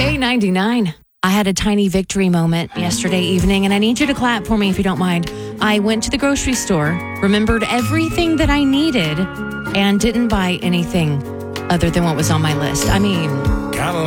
Day 99. I had a tiny victory moment yesterday evening, and I need you to clap for me if you don't mind. I went to the grocery store, remembered everything that I needed, and didn't buy anything other than what was on my list. I mean,